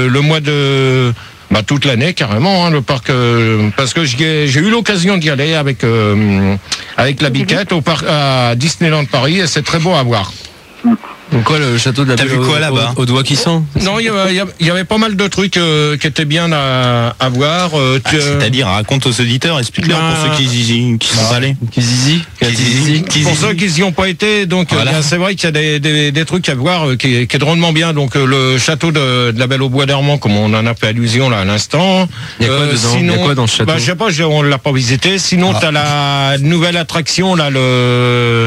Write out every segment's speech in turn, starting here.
le mois de... toute l'année carrément, hein, le parc, parce que j'ai eu l'occasion d'y aller avec la biquette au parc à Disneyland Paris et c'est très beau à voir. Donc quoi, le château de la T'as vu quoi là-bas au doigt qui sent? Non, il y avait pas mal de trucs qui étaient bien à voir. C'est-à-dire, raconte aux auditeurs, explique-leur pour ceux qui sont allés. Qui zizi. Pour ceux qui n'y ont pas été, donc voilà. c'est vrai qu'il y a des trucs à voir qui est drôlement bien. Donc le château de la Belle au Bois d'Armand, comme on en a fait allusion là à l'instant. Il y a quoi dedans? Sinon, il y a quoi dans ce château? Je sais pas, on l'a pas visité. Sinon, t'as la nouvelle attraction là, le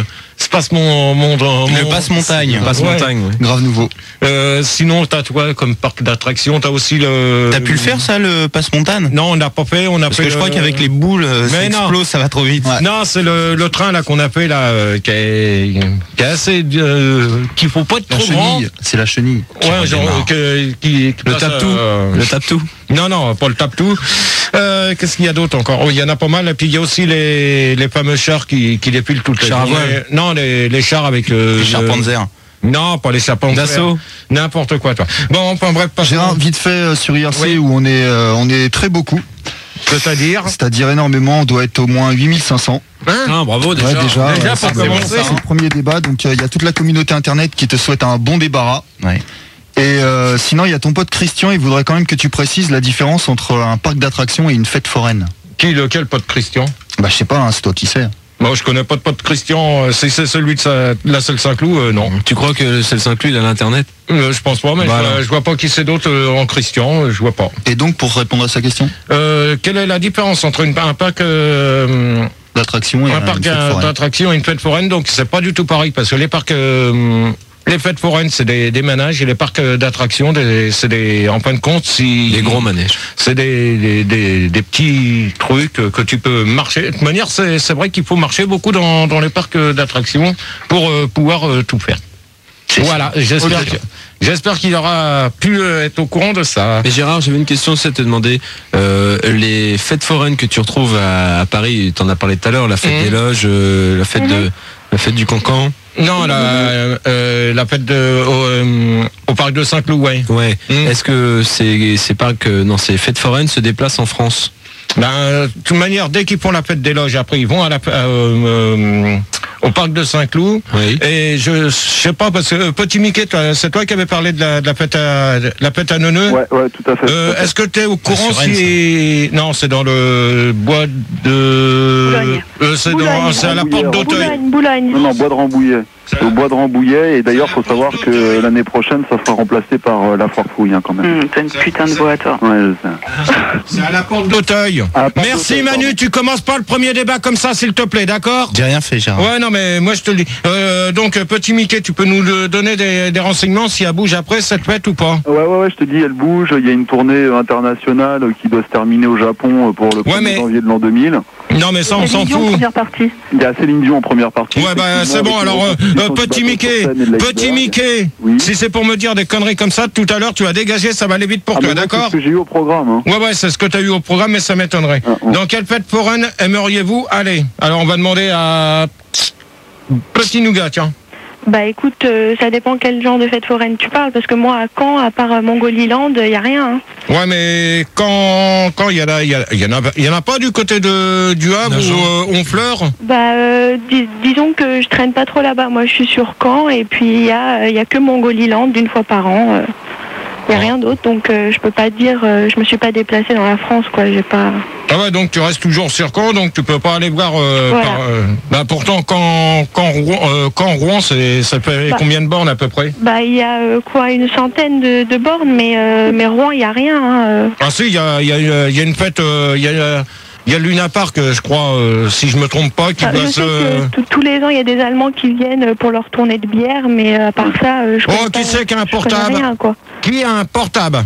Le passe-montagne. Passe-montagne, ouais. Grave nouveau. Sinon, t'as quoi comme parc d'attractions? T'as aussi le... T'as pu le faire ça, le passe-montagne? Non, on n'a pas fait. Parce que je crois qu'avec les boules, ça explose, ça va trop vite. Ouais. Non, c'est le train là qu'on a fait là, qui est assez... qu'il faut pas être trop grand. C'est la chenille. Ouais, genre qui Le passe, tape-tout. Le tape-tout. Non, pas le tape-tout. Qu'est-ce qu'il y a d'autre encore? Il y en a pas mal. Et puis il y a aussi les fameux chars qui défilent toutes les Chars à journées. voile. Non, les chars avec Les Charpanzer. Non, pas les chars Dassault. N'importe quoi, toi. Bon, enfin bref, pas Gérard, vite fait sur IRC Oui. où on est très beaucoup. C'est-à-dire énormément, on doit être au moins 8500. Ah, bravo déjà. Ouais, déjà pour c'est commencer. c'est le premier débat, donc il y a toute la communauté internet qui te souhaite un bon débarras. Ouais. Et sinon, il y a ton pote Christian, il voudrait quand même que tu précises la différence entre un parc d'attractions et une fête foraine. Lequel pote Christian? Bah je sais pas, hein, c'est toi qui sais. Moi, je connais pas de pote Christian. Si c'est celui de la Selle Saint-Cloud, non. Tu crois que c'est le Saint-Cloud, il a l'internet? Je pense pas, mais Voilà. je vois pas qui c'est d'autre en Christian. Je vois pas. Et donc, pour répondre à sa question, Quelle est la différence entre un parc l'attraction et un une parc fête foraine. d'attractions et une fête foraine? Donc c'est pas du tout pareil parce que les parcs les fêtes foraines, c'est des manèges et les parcs d'attractions, c'est des, en fin de compte, Des gros manèges. c'est des petits trucs que tu peux marcher. De toute manière, c'est vrai qu'il faut marcher beaucoup dans les parcs d'attractions pour pouvoir tout faire. Voilà, j'espère qu'il aura pu être au courant de ça. Mais Gérard, j'avais une question, c'est de te demander, les fêtes foraines que tu retrouves à Paris, tu en as parlé tout à l'heure, la fête des loges, la fête du Cancan. Non, la fête au parc de Saint-Cloud, ouais. Ouais. Est-ce que ces fêtes foraines se déplacent en France? De toute manière, dès qu'ils font la fête des loges, après ils vont à au parc de Saint-Cloud. Oui. Et je sais pas, parce que Petit Mickey, c'est toi qui avais parlé de la fête à Neuneu. Ouais, tout à fait. Est-ce que tu es au courant sur si... Non, c'est dans le bois de... c'est à la porte d'Auteuil. Boulogne. Non, Bois de Rambouillet. C'est au Bois de Rambouillet, et d'ailleurs, faut savoir que l'année prochaine, ça sera remplacé par la foire fouille, hein, quand même. T'as une putain de boîte, toi. Ouais, je sais. C'est à la porte d'Auteuil. À la porte Merci d'Auteuil, Manu, pardon. tu commences pas le premier débat comme ça, s'il te plaît, d'accord? J'ai rien fait, Gérard. Ouais, non, mais moi je te le dis. Donc, Petit Mickey, tu peux nous donner des renseignements si elle bouge après cette fête ou pas? Ouais, je te dis, elle bouge. Il y a une tournée internationale qui doit se terminer au Japon pour le 1er janvier de l'an 2000. Non, mais ça, on s'en fout. Première partie. Il y a Céline Dion en première partie. Ouais, c'est bon, alors, Petit Mickey, Oui. si c'est pour me dire des conneries comme ça, tout à l'heure, tu vas dégager, ça va aller vite pour toi, mais moi, d'accord? c'est ce que j'ai eu au programme. Hein. Ouais, c'est ce que tu as eu au programme, mais ça m'étonnerait. Ouais. Dans quelle fête foraine aimeriez-vous aller? Alors, on va demander à Petit Nougat, tiens. Bah écoute, ça dépend quel genre de fête foraine tu parles, parce que moi à Caen, à part Mongoliland, il n'y a rien. Hein. Ouais, mais quand il y en a pas du côté du Havre ou Honfleur? Disons que je traîne pas trop là-bas. Moi je suis sur Caen, et puis il y a que Mongoliland d'une fois par an. Il n'y a rien d'autre, donc je peux pas dire, je me suis pas déplacée dans la France, quoi, j'ai pas... Ah ouais, donc tu restes toujours sur Caen, donc tu peux pas aller voir... Voilà. Pourtant, quand Rouen, ça fait combien de bornes à peu près? Il y a une centaine de bornes, mais Rouen, il n'y a rien. Hein, Ah si, il y a une fête... Il y a Luna Park, je crois, si je me trompe pas, qui je sais que tous les ans, il y a des Allemands qui viennent pour leur tournée de bière, mais à part ça, je connais qui c'est qui a un je connais portable? rien, quoi. Qui a un portable?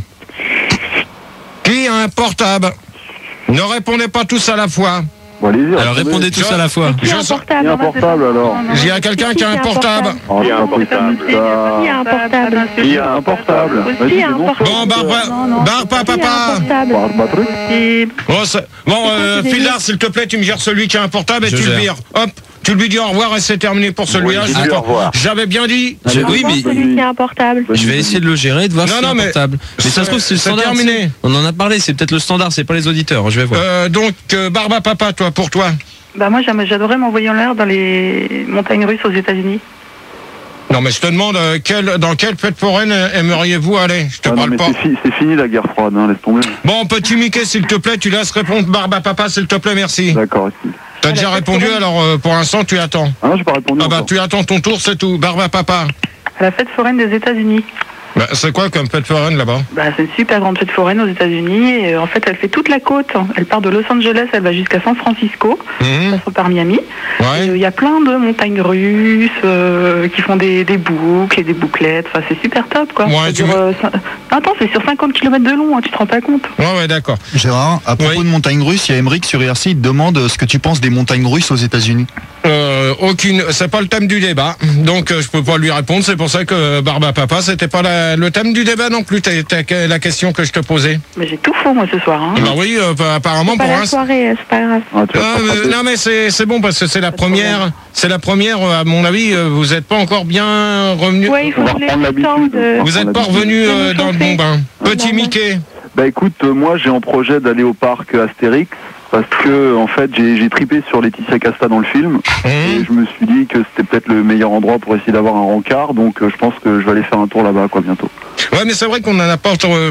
Qui a un portable? Ne répondez pas tous à la fois. Bon, allez-y, Alors répondez tous à la fois. Qui a un portable? Il y a un portable, alors. Il y a quelqu'un qui a un portable. Oh, c'est pas possible, ça. Qui a un portable? Qui a un portable? Qui a un portable? Bon, papa. Qui a un portable? Bon, Fildar, s'il te plaît, tu me gères celui qui a un portable et Je tu le gère. vires. Hop. Tu lui dis au revoir et c'est terminé pour celui-là. Oui, dis-lui au revoir. J'avais bien dit. Oui, mais Celui qui a un portable. je vais essayer de le gérer, de voir si c'est un portable. Mais ça se trouve, c'est le standard. terminé. On en a parlé, c'est peut-être le standard, c'est pas les auditeurs. Je vais voir. Donc, Barba Papa, pour toi. Bah moi j'adorais m'envoyer en l'air dans les montagnes russes aux États-Unis. Non, mais je te demande dans quelle fête foraine aimeriez-vous aller? Je te parle pas. C'est fini la guerre froide, hein, laisse tomber. Bon, petit Mickey, s'il te plaît, tu laisses répondre Barba Papa, s'il te plaît, merci. D'accord. T'as déjà répondu, alors pour l'instant, tu attends. Ah non, j'ai pas répondu. Ah bah, encore. tu attends ton tour, c'est tout. Barba Papa. À la fête foraine des États-Unis. Bah, c'est quoi comme fête foraine là-bas? Bah c'est une super grande fête foraine aux États-Unis et en fait elle fait toute la côte. Elle part de Los Angeles, elle va jusqu'à San Francisco, passant par Miami. Ouais. Il y a plein de montagnes russes qui font des boucles et des bouclettes. Enfin c'est super top quoi. Ouais, Attends, c'est sur 50 km de long, hein, tu te rends pas compte. Ouais, d'accord. Gérard, à propos de montagnes russes, il y a Emeric sur IRC, il te demande ce que tu penses des montagnes russes aux États-Unis. C'est pas le thème du débat, donc je peux pas lui répondre. C'est pour ça que Barba Papa, c'était pas le thème du débat non plus. T'as la question que je te posais. Mais j'ai tout faux moi ce soir. Hein. Bah oui, apparemment Pas pour la soirée, c'est pas grave. Ah, tu vas te rattraper. non mais c'est bon parce que c'est la première. C'est la première. À mon avis, vous êtes pas encore bien revenu. Ouais, il faut On va vous laisser reprendre le temps l'habitude. de... Vous êtes pas l'habitude. revenu de dans le chauffer. bon bain. Petit Normal. Mickey. Bah écoute, moi j'ai en projet d'aller au parc Astérix parce que en fait j'ai tripé sur Laetitia Casta dans le film et je me suis dit que c'était peut-être le meilleur endroit pour essayer d'avoir un rencard, donc je pense que je vais aller faire un tour là-bas quoi bientôt. Ouais, mais c'est vrai qu'on en a pas trop.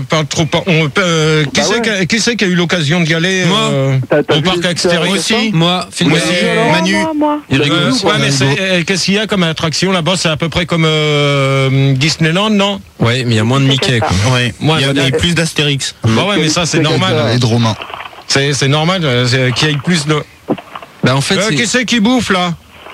Qui c'est qui a eu l'occasion d'y aller T'as au vu parc les Astérix aussi Moi, film Ouais, Manu. Moi. Il rigole. Ouais, mais qu'est-ce qu'il y a comme attraction là-bas? C'est à peu près comme Disneyland, non? Ouais, mais il y a moins de Mickey, quoi. Ouais, Moi, il y a plus d'Astérix. Bah ouais, mais ça c'est normal. Et de Romain. C'est normal qu'il y ait plus de. Bah en fait, Qui c'est qui bouffe là?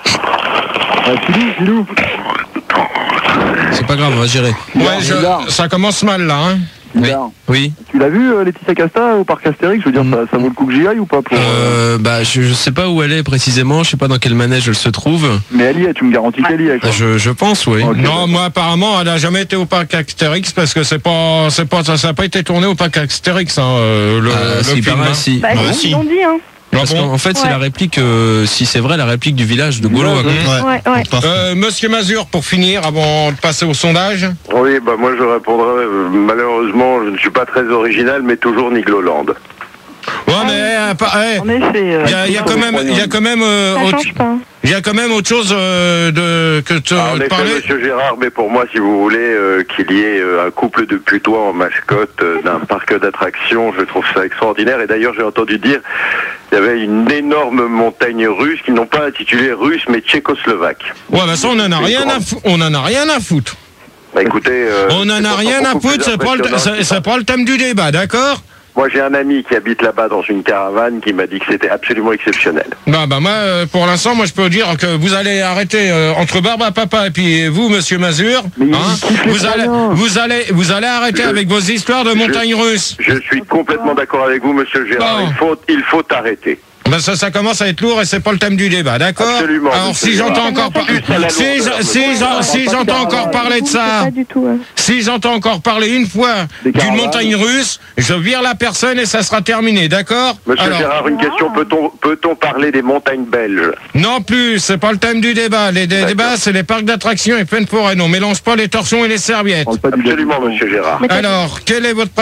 Filou. c'est pas grave, on va gérer. Ouais, ça commence mal là. Hein. Oui. Tu l'as vu Laetitia Casta au parc Astérix? Je veux dire, ça vaut le coup que j'y aille ou pas pour, Bah je sais pas où elle est précisément, je sais pas dans quel manège elle se trouve. Mais elle y est, tu me garantis qu'elle y est quoi. Je pense, oui. Ok. Non, moi apparemment, elle a jamais été au parc Astérix parce que ça a pas été tourné au parc Astérix. Hein, le Si, film. pareil, Hein. si. Bah, si. ils l'ont dit, hein. Parce qu'en fait, c'est Ouais. la réplique, si c'est vrai, la réplique du village de Gaulois. quoi. Ouais. Monsieur Mazur, pour finir, avant de passer au sondage. Oui, bah moi je répondrai, malheureusement je ne suis pas très original, mais toujours Nigloland. Ouais, mais En effet. il y a quand même Ça change pas. il y a quand même autre chose que tu En effet, parlais. monsieur Gérard, mais pour moi, si vous voulez qu'il y ait un couple de putois en mascotte d'un parc d'attractions, je trouve ça extraordinaire. Et d'ailleurs, j'ai entendu dire qu'il y avait une énorme montagne russe qu'ils n'ont pas intitulée russe, mais tchécoslovaque. Ouais, bah ça, on en a rien à foutre. Bah écoutez, On en a rien à foutre, c'est pas le thème du débat, d'accord? Moi, j'ai un ami qui habite là-bas dans une caravane qui m'a dit que c'était absolument exceptionnel. Bah moi, pour l'instant, moi je peux dire que vous allez arrêter entre Barba Papa et puis vous, Monsieur Mazur, Mais vous allez arrêter avec vos histoires de montagnes russes. Je suis complètement d'accord avec vous, monsieur Gérard. Bon. Il faut arrêter. Ben ça commence à être lourd et c'est pas le thème du débat, d'accord? Absolument. Alors si j'entends encore j'entends encore parler de ça, Pas du tout. si j'entends encore parler une fois d'une montagne russe, je vire la personne et ça sera terminé, d'accord? Monsieur Gérard, une question, peut-on parler des montagnes belges? Non plus, c'est pas le thème du débat. Les débats, c'est les parcs d'attractions et fêtes foraines. On mélange pas les torchons et les serviettes. Absolument, monsieur Gérard. Alors, quel est votre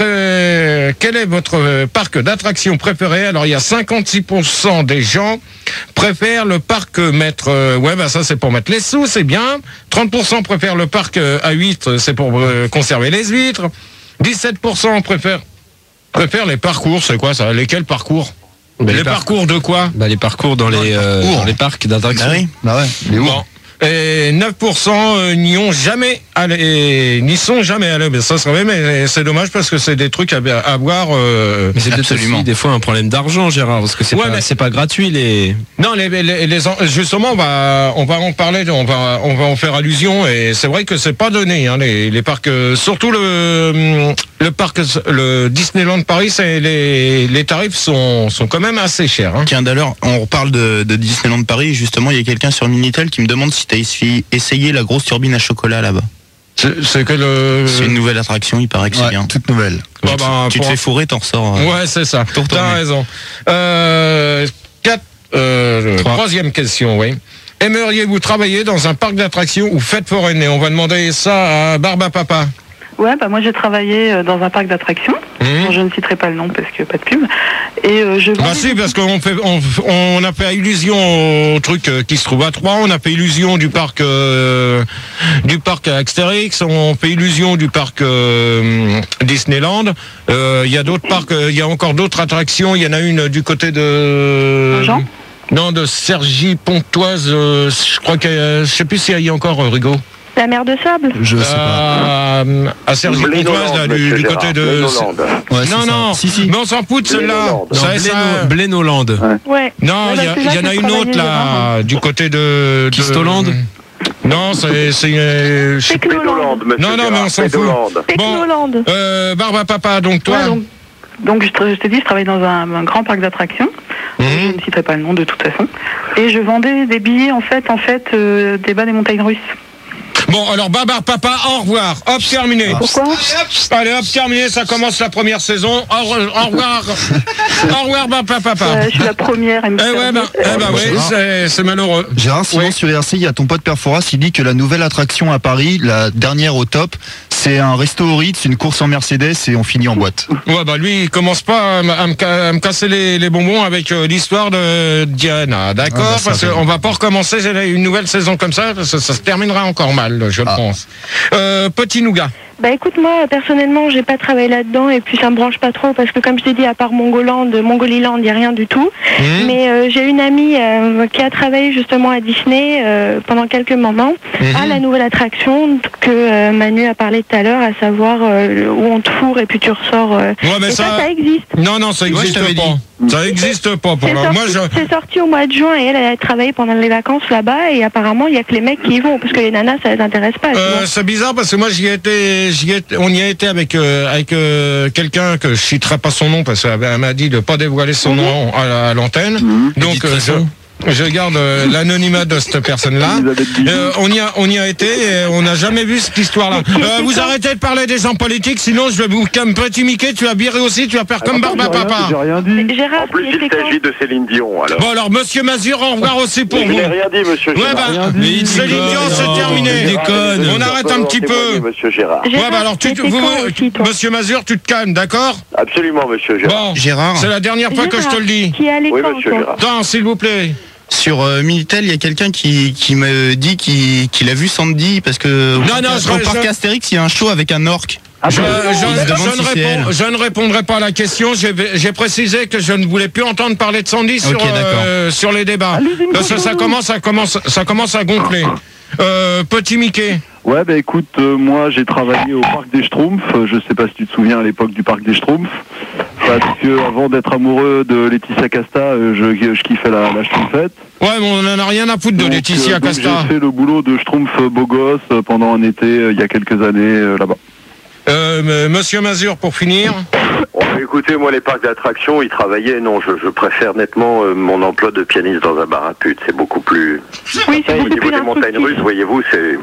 parc d'attractions préféré? Alors, il y a 56% des gens préfèrent le parc mettre... ouais, bah ça, c'est pour mettre les sous, c'est bien. 30% préfèrent le parc à huîtres, c'est pour conserver les huîtres. 17% préfèrent les parcours, c'est quoi ça? Lesquels parcours? Les parcours de quoi? Bah les parcours dans les parcs d'attractions. Bah ouais, les ours. Bon. Et 9% n'y sont jamais allés. Mais ça serait, mais c'est dommage parce que c'est des trucs à voir. Mais c'est peut-être aussi des fois un problème d'argent, Gérard, parce que c'est pas gratuit les. Non, justement, on va en parler, on va en faire allusion et c'est vrai que c'est pas donné, hein, les parcs, surtout le Disneyland Paris, les tarifs sont quand même assez chers. Hein. Tiens, d'ailleurs, on reparle de Disneyland Paris. Justement, il y a quelqu'un sur Minitel qui me demande si t'as essayé la grosse turbine à chocolat là-bas. C'est une nouvelle attraction, il paraît que c'est bien. Toute nouvelle. Tu te fais fourrer, t'en ressors. Ouais, c'est ça. T'as raison. Troisième question, oui. Aimeriez-vous travailler dans un parc d'attractions ou fête foraine? Et on va demander ça à Barba Papa. Ouais, bah moi j'ai travaillé dans un parc d'attractions. Dont je ne citerai pas le nom parce que pas de pub. Et je bah si, parce qu'on on a fait allusion au truc qui se trouve à Troyes, on a fait illusion du parc Astérix, on fait illusion du parc Disneyland. Il y a d'autres parcs, il y a encore d'autres attractions. Il y en a une du côté de Jean non, de Cergy-Pontoise. Je crois que je sais plus s'il y a encore Rigaud. La mer de sable. Je sais pas. À Cergy-Pontoise, là, du côté de... Ouais, non, non, si. mais on s'en fout de celle-là. Blénoland. Ouais. Non, il y en a une autre, là, du côté de... Kistoland. Non, c'est Technoland. Non, mais on s'en fout. Technoland. Barba Papa, donc toi... Ouais, donc je t'ai dit, je travaille dans un grand parc d'attractions. Je ne citerai pas le nom de toute façon. Et je vendais des billets, en fait, des bas des montagnes russes. Bon, alors Barba Papa, au revoir. Hop, terminé. Pourquoi? Allez, hop, terminé, ça commence la première saison. Au revoir. Au revoir, Barba Papa. Je suis la première à me faire c'est malheureux. Gérard, sinon sur IRC, il y a ton pote Perforas, il dit que la nouvelle attraction à Paris, la dernière au top, c'est un resto au Ritz, une course en Mercedes et on finit en boîte. Ouais, bah lui, il commence pas à me casser les bonbons avec l'histoire de Diana, d'accord? Parce qu'on va pas recommencer une nouvelle saison comme ça, parce que ça se terminera encore mal, je pense. Petit nougat. Bah écoute, moi personnellement j'ai pas travaillé là-dedans et puis ça me branche pas trop parce que comme je t'ai dit, à part Mongoliland, il n'y a rien du tout. Mais j'ai une amie qui a travaillé justement à Disney pendant quelques moments à la nouvelle attraction que Manu a parlé tout à l'heure, à savoir où on te fourre et puis tu ressors. Ouais, mais et ça existe. Non, ça existe pas. Ça existe pas pour moi. C'est sorti au mois de juin et elle a travaillé pendant les vacances là-bas et apparemment il y a que les mecs qui y vont parce que les nanas ça les intéresse pas. C'est bizarre parce que moi on y a été avec quelqu'un que je citerai pas son nom parce qu'elle m'a dit de pas dévoiler son nom à l'antenne. Donc je garde l'anonymat de cette personne-là. On y a été et on n'a jamais vu cette histoire-là. Vous arrêtez de parler des gens politiques, sinon je vais vous comme Petit Mickey, tu vas virer aussi, tu vas faire comme Barba Papa. J'ai rien dit. Gérard, En plus, il s'agit de Céline Dion, alors. Bon alors, Monsieur Mazur, au revoir aussi pour Je vous. n'ai rien dit, monsieur Ouais, Gérard. Céline Dion, c'est terminé. On arrête un petit peu. Monsieur Gérard. Ouais, bah alors, Monsieur Mazur, tu te calmes, d'accord? Absolument, monsieur Gérard. Bon, Gérard, c'est la dernière fois que je te le dis. Qui est à Oui, l'écran, monsieur toi Gérard. Non, s'il vous plaît. sur Minitel, il y a quelqu'un qui me dit qu'il a vu Sandy parce que au parc Astérix, il y a un show avec un orque. Je ne répondrai pas à la question. J'ai précisé que je ne voulais plus entendre parler de Sandy sur les débats. Parce que ça commence à gonfler. Petit Mickey. Ouais, bah écoute, moi j'ai travaillé au parc des Schtroumpfs. Je sais pas si tu te souviens à l'époque du parc des Schtroumpfs. Parce que avant d'être amoureux de Laetitia Casta, je kiffais la Schtroumpfette. Ouais, mais on en a rien à foutre de Laetitia Casta. J'ai fait le boulot de Schtroumpf beau gosse pendant un été il y a quelques années là-bas. Monsieur Mazur, pour finir. Écoutez, moi, les parcs d'attractions, ils travaillaient. Non, je préfère nettement mon emploi de pianiste dans un bar à putes. C'est beaucoup plus... Oui, c'est Au beaucoup niveau plus des montagnes russes, voyez-vous, c'est...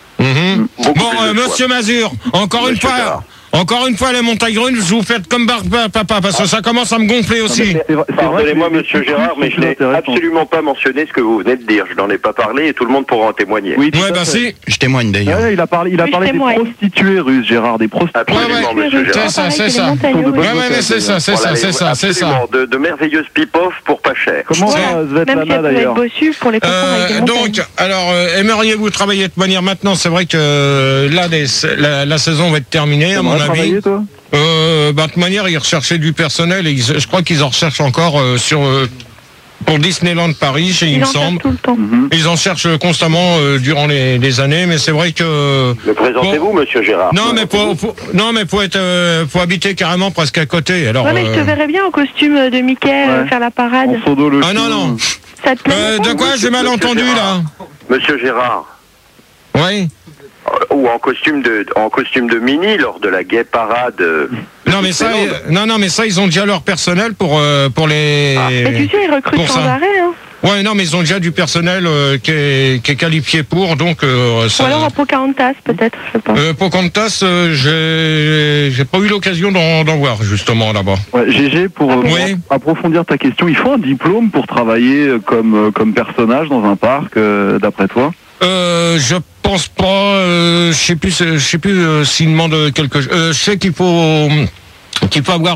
Bon, Monsieur Mazur, encore une fois, les montagnes russes, vous faites comme Barba Papa, parce que ça commence à me gonfler aussi. Pardonnez-moi, monsieur Gérard, mais je n'ai absolument pas mentionné ce que vous venez de dire. Je n'en ai pas parlé et tout le monde pourra en témoigner. Oui, ouais, bah si. Je témoigne d'ailleurs. Ouais, il a parlé des prostituées russes, Gérard, des prostituées. Absolument, monsieur Gérard. C'est ça. Ouais, c'est ça. De merveilleuses pip-off pour pas cher. Comment Svetlana d'ailleurs? Pour les donc, alors, aimeriez-vous travailler de manière maintenant? C'est vrai que là, la saison va être terminée, à mon avis. Toi de toute manière, ils recherchaient du personnel et je crois qu'ils en recherchent encore pour Disneyland Paris, il me semble. Tout le temps. Ils en cherchent constamment durant les années, mais c'est vrai que. Mais présentez-vous, monsieur Gérard. Non, mais faut habiter carrément presque à côté. Alors. Ouais, mais je te verrais bien en costume de Mickey faire la parade. Ah non. Ça te plaît De quoi j'ai mal entendu là? Monsieur Gérard. Oui. Ou en costume de Mini lors de la gay parade. Non mais ça ils ont déjà leur personnel pour les. Mais tu sais, ils recrutent sans arrêt. Hein. Ouais, non, mais ils ont déjà du personnel qui est qualifié pour, donc... Ou alors à Pocahontas, peut-être, je sais pas. Pocahontas, j'ai pas eu l'occasion d'en voir, justement, là-bas. Ouais, GG, pour approfondir ta question, il faut un diplôme pour travailler comme personnage dans un parc, d'après toi? Je pense pas, je sais plus s'il demande quelque chose. Je sais qu'il faut avoir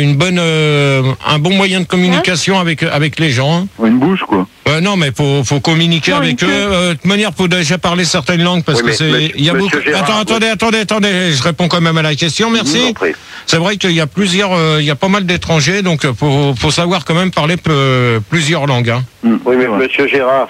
un bon moyen de communication avec les gens. Une bouche, quoi. Non, mais faut communiquer avec eux. De toute manière, faut déjà parler certaines langues parce que il y a beaucoup. Attendez, je réponds quand même à la question. Merci. C'est vrai qu'il y a il y a pas mal d'étrangers, donc faut savoir quand même parler plusieurs langues. Hein. Oui, mais Monsieur Gérard,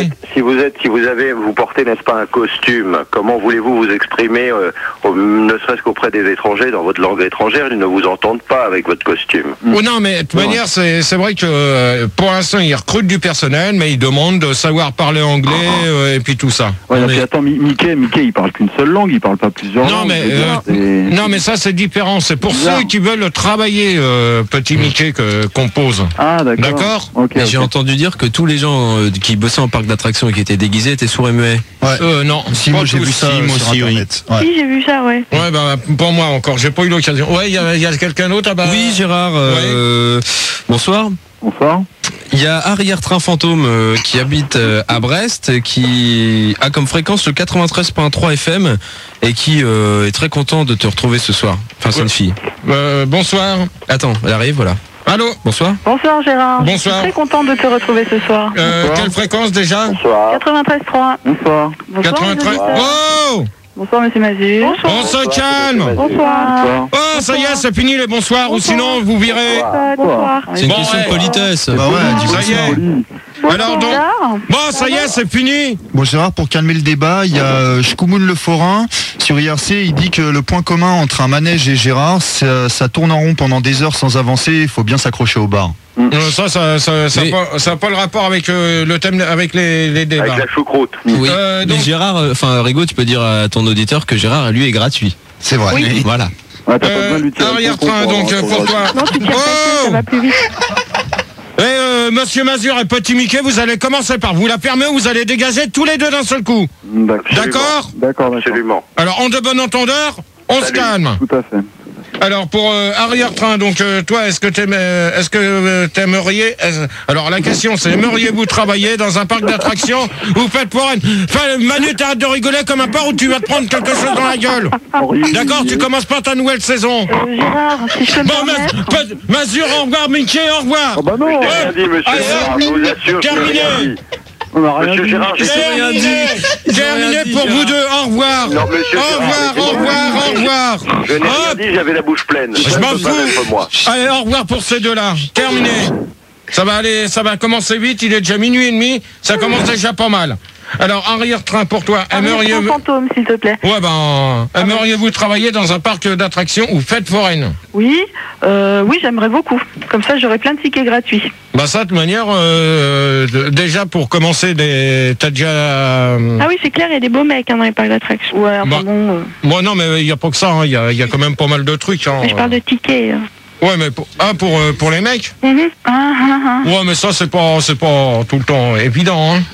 vous portez, n'est-ce pas, un costume, comment voulez-vous vous exprimer, ne serait-ce qu'auprès des étrangers, dans votre langue étrangère, ils ne vous entendent pas avec votre costume. Non, mais de toute manière, c'est vrai que pour l'instant, ils recrutent du personnel, mais ils demandent de savoir parler anglais et puis tout ça. Ouais, mais attends, Mickey, il parle qu'une seule langue, il parle pas plusieurs langues. Non, mais ça, c'est différent. C'est pour ceux qui veulent travailler, petit Mickey, qu'on pose. Ah, d'accord. Okay. J'ai entendu dire que tous les gens qui bossaient en parc d'attractions et qui étaient déguisés étaient sourds et muets. Ouais. Non. Si, moi j'ai vu ça sur Internet. Ouais. Si, j'ai vu ça, ouais. Ouais, bah, pour moi encore, j'ai pas eu l'occasion. Ouais, il y a quelqu'un d'autre là-bas. Oui, Gérard. Bonsoir. Bonsoir. Il y a Arrière-Train Fantôme qui habite à Brest, qui a comme fréquence le 93.3 FM et qui est très content de te retrouver ce soir. Enfin, c'est une fille. Bonsoir. Attends, elle arrive, voilà. Allô. Bonsoir. Bonsoir Gérard. Bonsoir. Je suis très contente de te retrouver ce soir. Quelle fréquence déjà? Bonsoir. 93.3. Bonsoir. 93. Oh! Bonsoir Monsieur Mazur. On se calme. Bonsoir. Oh, ça y est, c'est fini les bonsoirs, ou sinon vous virez. Bonsoir. C'est une question de politesse. Bah ouais, Ça y est. Alors donc, bon, ça y est, c'est fini. Bon, Gérard, pour calmer le débat, il y a Shkoumoun le Forain sur IRC. Il dit que le point commun entre un manège et Gérard, ça tourne en rond pendant des heures sans avancer. Il faut bien s'accrocher aux barres. Ça n'a pas le rapport avec le thème, avec les débats. Avec la choucroute. Oui. Donc Gérard, Rigaud, tu peux dire à ton auditeur que Gérard, lui, est gratuit. C'est vrai. Oui. Voilà. Arrière-train, donc pour toi. Non, tu tiens pas, ça va plus vite. Monsieur Mazur et Petit Mickey, vous allez commencer par vous la fermer ou vous allez dégager tous les deux d'un seul coup. D'accord. D'accord. Absolument. Alors, en de bon entendeur, on se calme. Tout à fait. Alors pour Arrière-Train, donc toi, est-ce que t'aimerais alors la question c'est, aimeriez-vous travailler dans un parc d'attractions ou faites pour Manu, t'arrêtes de rigoler comme un porc ou tu vas te prendre quelque chose dans la gueule. D'accord, tu commences pas ta nouvelle saison. Gérard, si je peux me permettre. Mazur, au revoir, Mickey, au revoir. Oh bah non. J'ai rien dit, monsieur Gérard, je vous assure. Terminé. Monsieur Gérard, j'ai rien dit. Terminé pour vous deux, au revoir. Non, monsieur au revoir. Je n'ai rien dit, j'avais la bouche pleine. Je m'en fous. Allez, au revoir pour ces deux-là. Terminé. Ça va commencer vite, il est déjà minuit et demi, ça commence déjà pas mal. Alors, Arrière-Train pour toi, Arrière-Train Fantôme, s'il te plaît. Ouais, aimeriez-vous travailler dans un parc d'attractions ou fête foraine? Oui, j'aimerais beaucoup. Comme ça, j'aurai plein de tickets gratuits. Bah ça, de manière, déjà pour commencer, t'as déjà... Ah oui, c'est clair, il y a des beaux mecs dans les parcs d'attractions. Ouais, enfin bon... Bon, non, mais il n'y a pas que ça, il y a quand même pas mal de trucs. Mais je parle de tickets. Ouais, mais pour les mecs. Ouais, mais ça, c'est pas tout le temps évident, hein.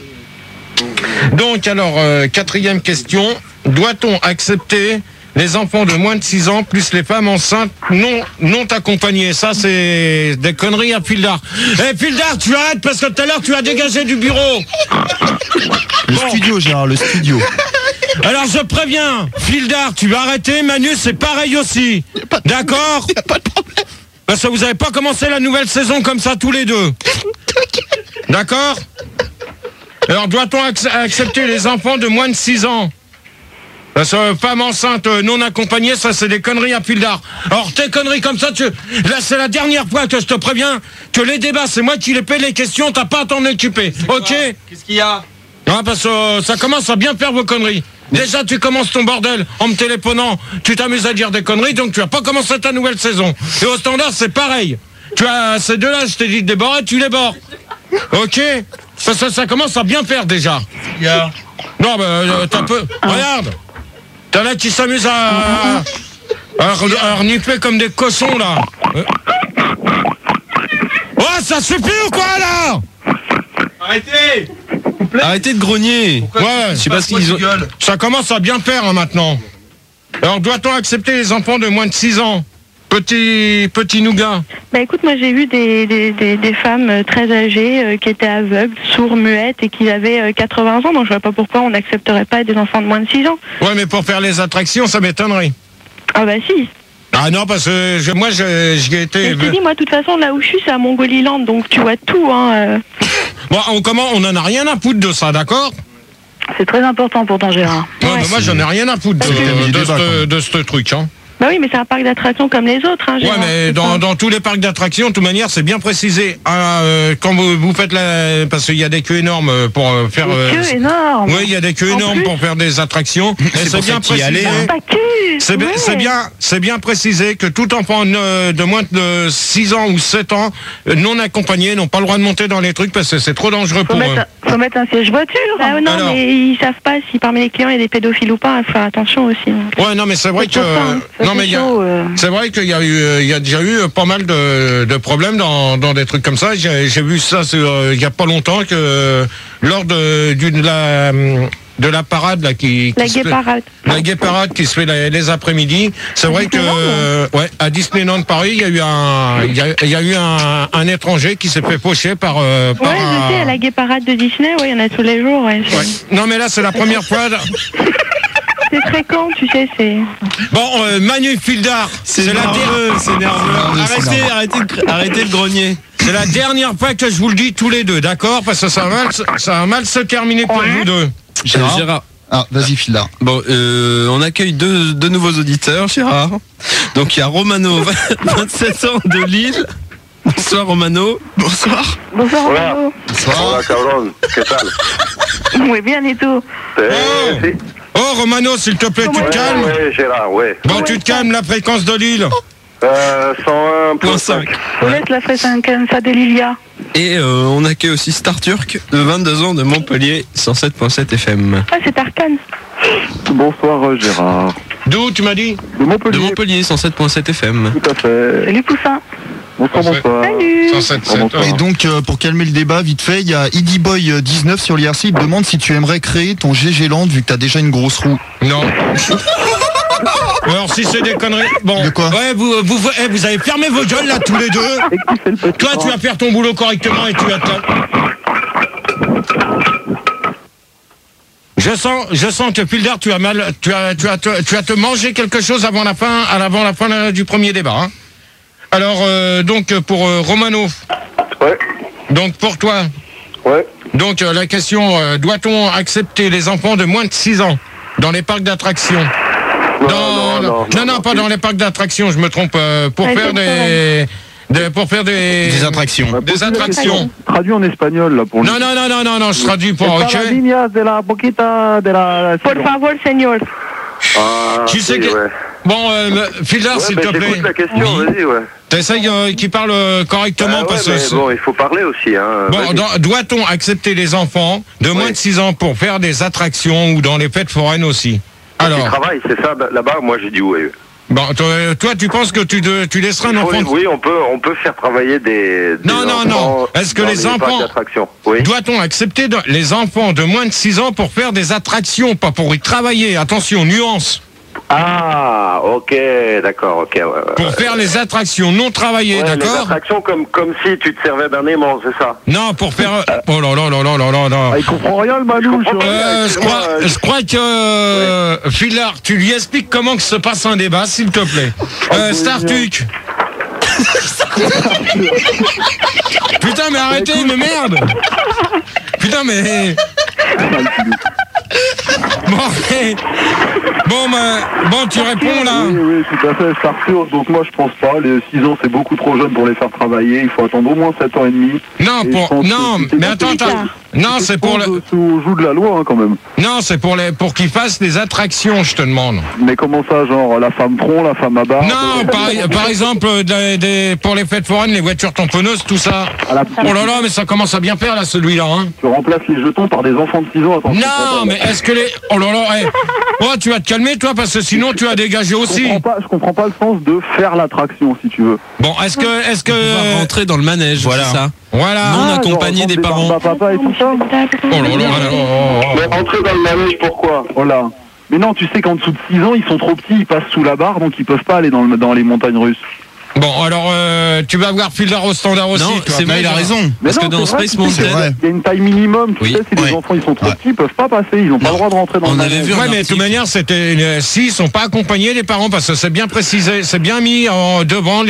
Donc, alors, quatrième question. Doit-on accepter les enfants de moins de 6 ans plus les femmes enceintes non accompagnées? Ça, c'est des conneries à Fildar. Fildar, tu arrêtes parce que tout à l'heure, tu as dégagé du bureau. Le studio, Gérard, le studio. Alors, je préviens, Fildar, tu vas arrêter. Manu, c'est pareil aussi. D'accord? Il n'y a pas de problème. Parce que vous n'avez pas commencé la nouvelle saison comme ça tous les deux. D'accord? Alors, doit-on accepter les enfants de moins de 6 ans? Parce que femmes enceintes non accompagnées, ça c'est des conneries à Fildar. Alors tes conneries comme ça, là c'est la dernière fois que je te préviens que les débats, c'est moi qui les paie les questions, t'as pas à t'en occuper. Ok? Qu'est-ce qu'il y a? Parce que ça commence à bien faire vos conneries. Déjà tu commences ton bordel en me téléphonant, tu t'amuses à dire des conneries, donc tu vas pas commencer ta nouvelle saison. Et au standard c'est pareil. Tu as ces deux-là, je t'ai dit de les border, tu les bords. Ok? Parce que ça commence à bien faire déjà. Non, t'as peu. Regarde! T'as là qui s'amusent à renifler comme des cochons là. Oh, ça suffit ou quoi là? Arrêtez de grogner. Ouais, je sais pas ce qu'ils ont. Ça commence à bien faire maintenant. Alors, doit-on accepter les enfants de moins de 6 ans? Petit nougat. Bah écoute, moi j'ai vu des femmes très âgées qui étaient aveugles, sourds, muettes et qui avaient 80 ans, donc je vois pas pourquoi on n'accepterait pas des enfants de moins de 6 ans. Ouais, mais pour faire les attractions, ça m'étonnerait. Ah bah si. Ah non, parce que moi j'y ai été... Je t'ai dit, moi de toute façon, là où je suis, c'est à Mongoliland, donc tu vois tout, hein. Bon, on en a rien à foutre de ça, d'accord? C'est très important pour ton Gérard. Ouais, mais moi j'en ai rien à foutre de ce truc, hein. Bah oui, mais c'est un parc d'attractions comme les autres, hein, Gérard. Ouais, mais dans tous les parcs d'attractions, de toute manière, c'est bien précisé. Quand vous faites parce qu'il y a des queues énormes pour faire... Des queues énormes. Oui, il y a des queues énormes pour faire des attractions. C'est bien précisé. C'est bien précisé que tout enfant de moins de 6 ans ou 7 ans, non accompagné, n'ont pas le droit de monter dans les trucs parce que c'est trop dangereux pour eux. Faut mettre un siège voiture. Ah, non, alors, mais ils savent pas si parmi les clients il y a des pédophiles ou pas. Il faut faire attention aussi. Ouais, non, mais c'est vrai que... Non, mais c'est vrai qu'il y a déjà eu pas mal de problèmes dans des trucs comme ça. J'ai vu ça il y a pas longtemps que lors de la parade là la gay parade qui se fait les après-midi. C'est vrai que à Disneyland Paris, il y a eu un étranger qui s'est fait faucher par je sais, la gay parade de Disney, il y en a tous les jours. Ouais. Non, mais là c'est la première fois. C'est fréquent, tu sais, c'est... Bon, Manu Fildar, c'est nerveux. Arrêtez de grogner. C'est la dernière fois que je vous le dis tous les deux, d'accord? Parce que ça va mal se terminer pour vous deux. Gérard. Ah, vas-y, Fildar. Bon, on accueille deux nouveaux auditeurs, Gérard. Donc il y a Romano, 27 ans de Lille. Bonsoir Romano. Bonsoir. Bonsoir Romano. Hola, cabrón. ¿Qué tal? Muy bien, et tout? Oh Romano, s'il te plaît, tu te calmes? Oui, Gérard, oui. Bon, tu te calmes, la fréquence de Lille? 101.5. On laisse la fréquence de Lilia. Et on accueille aussi Star Turk, de 22 ans de Montpellier, 107.7 FM. Ah, c'est Tarkan. Bonsoir Gérard. D'où tu m'as dit? De Montpellier. De Montpellier, 107.7 FM. Tout à fait. Salut Poussin. Bonsoir. Salut. 107.7. Et donc, pour calmer le débat, vite fait, il y a Eddie Boy 19 sur l'IRC. Il te demande si tu aimerais créer ton GG Land vu que t'as déjà une grosse roue. Non. Alors si c'est des conneries... Bon, de quoi? Ouais, vous avez fermé vos gueules là tous les deux. Toi tu vas faire ton boulot correctement et tu vas te... Je sens que Fildar, tu vas te manger quelque chose avant la fin du premier débat. Hein. Alors donc pour Romano. Ouais. Donc pour toi. Ouais. Donc la question, doit-on accepter les enfants de moins de 6 ans dans les parcs d'attractions? Non, pas dans les parcs d'attractions, je me trompe. Pour faire des attractions. Des attractions. Traduit en espagnol là pour Non, je traduis pour OK. Por favor, señor. Tu sais que... Bon, Fildar, s'il te plaît. J'écoute la question, vas-y, ouais. T'essayes qu'il parle correctement parce que... Bon, il faut parler aussi, hein. Bon, doit-on accepter les enfants de moins de 6 ans pour faire des attractions ou dans les fêtes foraines aussi? Alors... Ils travaillent, c'est ça, là-bas, moi j'ai dit oui. Bon, toi, tu penses que tu laisseras un enfant... Oui, on peut faire travailler des Non. Est-ce que les enfants... Doit-on accepter les enfants de moins de 6 ans pour faire des attractions, pas pour y travailler? Attention, nuance. Ah, ok, d'accord, ok. Pour faire les attractions non travaillées, d'accord? Les attractions comme si tu te servais d'un aimant, c'est ça? Non, pour faire... Oh là là. Ah, il comprend rien le Manu. Je crois que... Fildar, tu lui expliques comment que se passe un débat, s'il te plaît. Startuc. Putain, mais arrêtez, mais merde. Putain, mais... Bon, tu réponds là. Oui, tout à fait, Starture. Donc moi je pense pas, les 6 ans c'est beaucoup trop jeune pour les faire travailler, il faut attendre au moins 7 ans et demi. Mais attends. Non, c'est pour le... On joue de la loi hein, quand même. Non, c'est pour qu'ils fassent des attractions, je te demande. Mais comment ça, genre la femme tronc, la femme à barbe? Non, par exemple, pour les fêtes foraines, les voitures tamponneuses, tout ça. Oh là là, mais ça commence à bien faire là, celui-là. Hein. Tu remplaces les jetons par des enfants de 6 ans. Attends, non, mais est-ce que les... Oh là là, tu vas te calmer toi, parce que sinon tu vas dégager aussi. Je comprends pas le sens de faire l'attraction, si tu veux. Bon, est-ce que... On va rentrer dans le manège, voilà. c'est ça? Voilà. Non accompagné des parents. Papa et tout ça. Mais entrer dans le manège, pourquoi? Oh là. Mais non, tu sais qu'en dessous de 6 ans, ils sont trop petits, ils passent sous la barre, donc ils peuvent pas aller dans les montagnes russes. Bon, alors, tu vas voir Fildar au standard aussi. Non, c'est vrai, il a raison. Parce que dans Space Mountain, il y a une taille minimum, tu sais, si les enfants ils sont trop petits, ils peuvent pas passer, ils n'ont pas le droit de rentrer dans le manège. Ouais, mais de toute manière, s'ils sont pas accompagnés, les parents, parce que c'est bien précisé, c'est bien mis en devant